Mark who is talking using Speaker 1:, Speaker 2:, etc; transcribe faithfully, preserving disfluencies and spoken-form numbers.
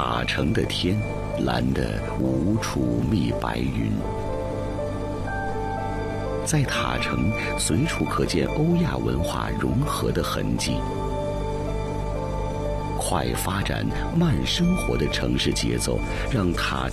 Speaker 1: 塔城的天蓝得无处觅白云。在塔城随处可见欧亚文化融合的痕迹。快发展慢生活的城市节奏让塔